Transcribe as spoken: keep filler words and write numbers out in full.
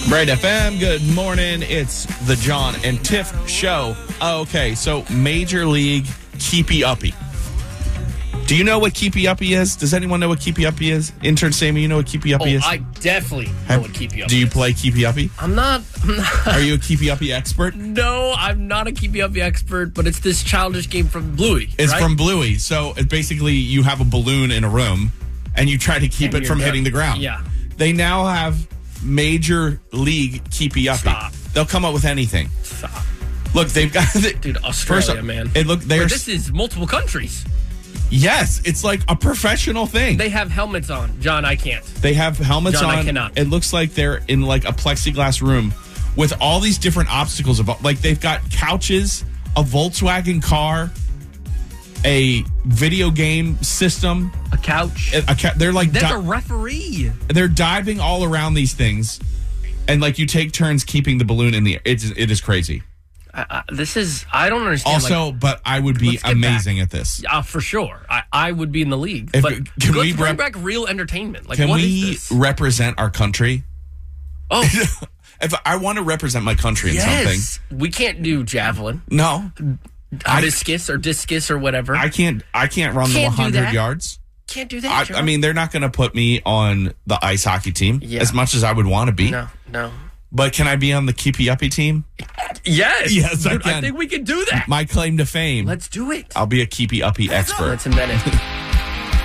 Bright F M, good morning. It's the John and Tiff show. Okay, so Major League Keepy Uppy. Do you know what Keepy Uppy is? Does anyone know what Keepy Uppy is? Intern Sammy, you know what Keepy Uppy oh, is? I definitely know Have, what Keepy Uppy Do you is. play Keepy Uppy? I'm not, I'm not. Are you a Keepy Uppy expert? No, I'm not a Keepy Uppy expert, but it's this childish game from Bluey. It's right? from Bluey. So it basically you have a balloon in a room and you try to keep And it from you're hitting the ground. Yeah. They now have Major League Keepy Uppy. Stop. They'll come up with anything. Stop. Look, they've got Dude, Australia, first, man. It look they're But this is multiple countries. Yes, it's like a professional thing. They have helmets on. John, I can't. They have helmets John, on. I cannot. It looks like they're in like a plexiglass room with all these different obstacles. About like they've got couches, a Volkswagen car, a video game system. A couch. A, a, they're like There's di- a referee. they're diving all around these things, and like you take turns keeping the balloon in the air. It's it is crazy. Uh, uh, this is, I don't understand. Also, like, but I would be let's get amazing back. at this. Uh, for sure. I, I would be in the league. If- but can let's we bring rep- back real entertainment. Like, Can what is we this? represent our country? Oh, If I want to represent my country in something, yes. We can't do javelin, no, I- discus or discus or whatever. I can't. I can't run Can't the do one hundred that. yards. can't do that, I, John. I mean, they're not going to put me on the ice hockey team Yeah. as much as I would want to be. No, no. But can I be on the Keepy Uppy team? Yes. Yes, I Dude, I can. think we can do that. My claim to fame. Let's do it. I'll be a Keepy Uppy expert. Let's invent it.